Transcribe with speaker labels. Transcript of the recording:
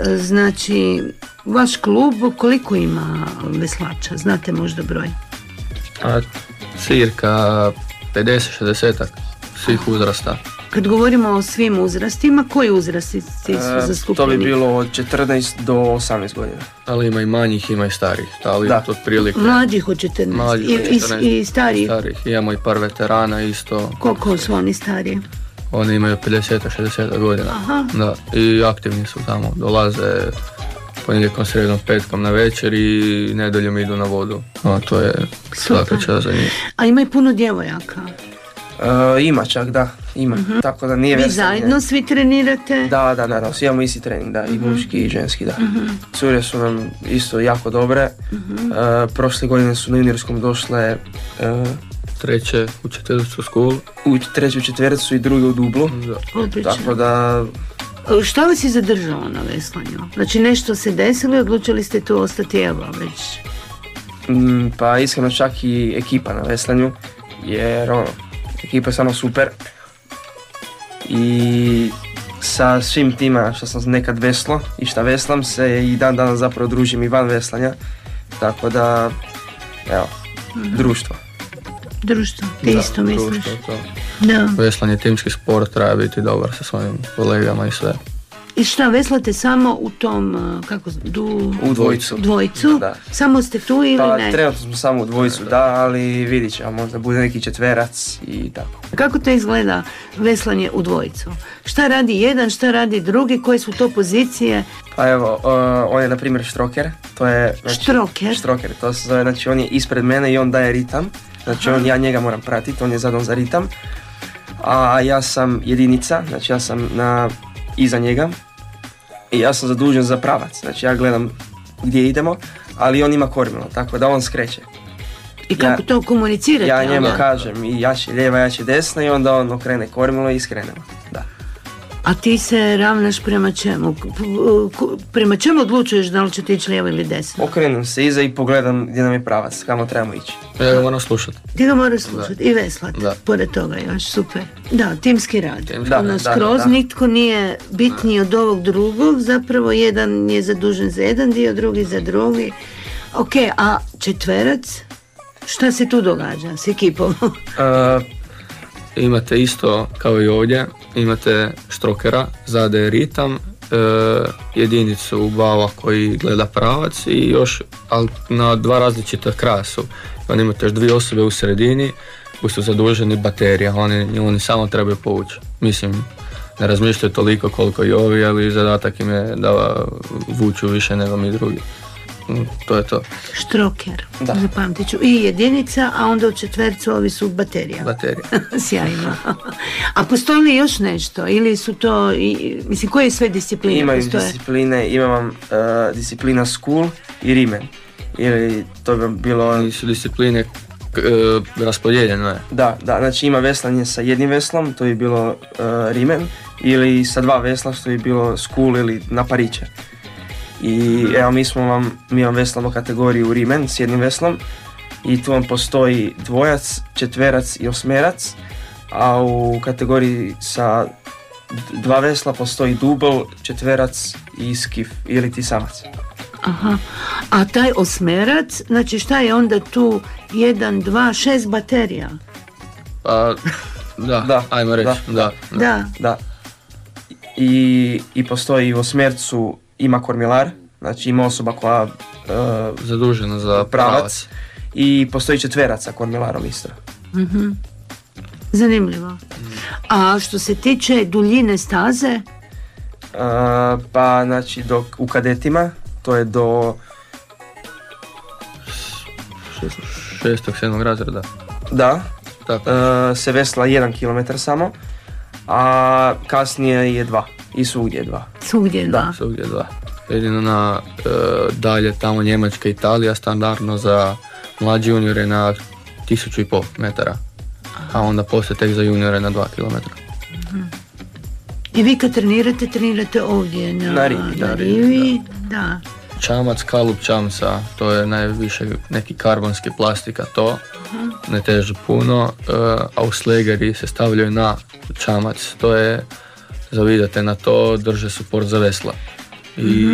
Speaker 1: Znači, vaš klub koliko ima veslača? Znate možda broj?
Speaker 2: Cirka 50-60 svih uzrasta.
Speaker 1: Kad govorimo o svim uzrastima, koji uzrasti su zastupljeni?
Speaker 3: To bi bilo od 14 do 18 godina.
Speaker 2: Ali ima i manjih, ima i starih. Ali to otprilike...
Speaker 1: Mlađih od 14. I starijih?
Speaker 2: Starih. Imamo i par veterana isto.
Speaker 1: Koliko su oni stariji?
Speaker 2: Oni imaju 50-60 godina.
Speaker 1: Aha.
Speaker 2: Da, i aktivni su tamo. Dolaze ponedjeljkom, sredom, petkom na večer i nedeljom idu na vodu. To je svaka čast za njih.
Speaker 1: A ima i puno djevojaka?
Speaker 3: Ima čak, da, ima. Tako da nije
Speaker 1: vi zajedno svi trenirate?
Speaker 3: Da, naravno, svi imamo isti trening, da, i muški i ženski, da. Cure su nam isto jako dobre. Prošle godine su na juniorskom došle
Speaker 2: treće u četvrtu skolu.
Speaker 3: Treće u četvrtu i druge u dublu.
Speaker 1: Odlično.
Speaker 3: Tako da...
Speaker 1: Šta vas je zadržalo na veslanju? Znači nešto se desilo i odlučili ste tu ostati evo već?
Speaker 3: Pa iskreno čak i ekipa na veslanju, jer ekipa je stvarno super i sa svim tima što sam nekad veslo i šta veslam se i dan danas zapravo družim i van veslanja, tako da evo, društvo,
Speaker 1: ti isto misliš?
Speaker 2: Da. Veslanje je timski sport, treba biti dobar sa svojim kolegama i sve.
Speaker 1: I šta, veslate samo u tom,
Speaker 3: u dvojicu.
Speaker 1: Da. Samo ste tu ili ne?
Speaker 3: Trenutno smo samo u dvojicu, da, ali vidit ćemo, možda bude neki četverac i tako.
Speaker 1: Kako to izgleda veslanje u dvojicu? Šta radi jedan, šta radi drugi, koje su to pozicije?
Speaker 3: Pa evo, on je na primjer štroker, to je... Štroker, to se zove, znači on je ispred mene i on daje ritam, znači ja njega moram pratiti, on je zadan za ritam, a ja sam jedinica, znači ja sam iza njega i ja sam zadužen za pravac, znači ja gledam gdje idemo, ali on ima kormilo, tako da on skreće.
Speaker 1: I kako to komunicirate?
Speaker 3: Ja njemu kažem i jače lijeva, jače desna i onda on okrene kormilo i skrenemo, da.
Speaker 1: A ti se ravnaš prema čemu? Prema čemu odlučuješ da li će ti ići lijevo ili desno?
Speaker 3: Okrenem se iza i pogledam gdje nam je pravac, kamo trebamo ići.
Speaker 2: Ja ga moram slušati.
Speaker 1: Ti ga moraš slušati i veslati, pored toga još, super. Da, timski rad. Skroz nitko nije bitniji od ovog drugog, zapravo jedan je zadužen za jedan dio, drugi za drugi. Ok, a četverac? Šta se tu događa s ekipom?
Speaker 2: Imate isto kao i ovdje, imate štrokera, zadaje ritam, jedinicu bava koji gleda pravac i još na dva različita kraja su. Oni imate još dvije osobe u sredini koji su zaduženi baterija, oni samo trebaju povući. Mislim, ne razmišljaju toliko koliko i ovi, ali zadatak im je da vuču više nego mi drugi. To je to.
Speaker 1: Štroker, zapamtit ću. I jedinica, a onda u četvercu ovi su baterija. Sjajno. A postoji li još nešto? Ili su to, mislim, koje sve discipline
Speaker 3: imaju
Speaker 1: postoje?
Speaker 3: Discipline, imam disciplina school i rimen. Ili to bi bilo...
Speaker 2: Nisu discipline raspodijeljene.
Speaker 3: Da, znači ima veslanje sa jednim veslom, to bi bilo rimen, ili sa dva vesla, što bi bilo school ili na pariće. I evo mi vam veslamo kategoriju rimen s jednim veslom i tu vam postoji dvojac, četverac i osmerac, a u kategoriji sa dva vesla postoji dubl, četverac i skif ili ti samac.
Speaker 1: Aha, a taj osmerac, znači šta je onda tu 1, 2, 6 baterija?
Speaker 2: Da, ajmo reći,
Speaker 1: da.
Speaker 3: I postoji u osmercu ima kormilar, znači ima osoba koja
Speaker 2: zadužena za pravac
Speaker 3: i postoji četverac sa kormilarom isto.
Speaker 1: Zanimljivo. A što se tiče duljine staze?
Speaker 3: Pa znači u kadetima to je do
Speaker 2: 6. 7. razreda.
Speaker 3: Da, se vesla 1 kilometar samo, a kasnije je 2. I svugdje je 2.
Speaker 1: Svugdje
Speaker 2: 2. Jedino na dalje tamo Njemačka, Italija standardno za mlađi juniore na 1500 metara. A onda poslije tek za juniore na 2 km.
Speaker 1: I vi kad trenirate ovdje na rivi? Da.
Speaker 2: Čamac, kalup čamca, to je najviše neki karbonski plastika to, ne teže puno, a u slegeri se stavljaju na čamac, to je, zavidate na to, drže suport za vesla. I